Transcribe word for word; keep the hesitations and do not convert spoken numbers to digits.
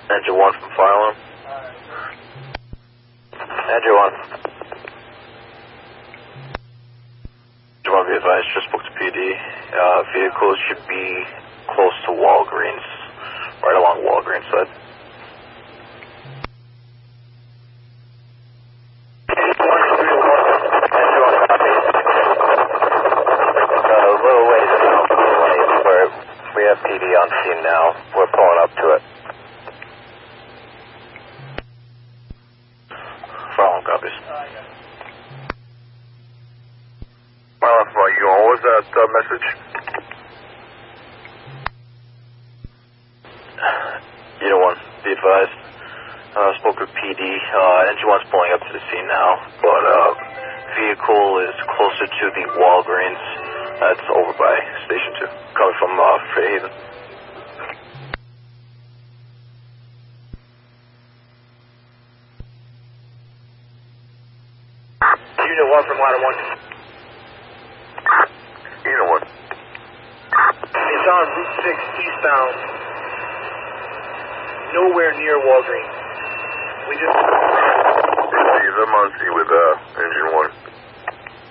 Engine one from fire alarm. Engine one. Engine one, be advised, just booked to P D. Uh, vehicles should be close to Walgreens, right along Walgreens side. P D on scene now. We're pulling up to it. Following copies. Well, from you on, what was that uh, message? Unit one, be advised. Uh, spoke with P D. Uh, Engine one's pulling up to the scene now, but uh, vehicle is closer to the Walgreens. That's over by Station two, coming from uh, Fairhaven. Unit one from ladder one. Unit one. It's on Route six eastbound, nowhere near Walgreens. We just... I'm on scene with uh, Engine one.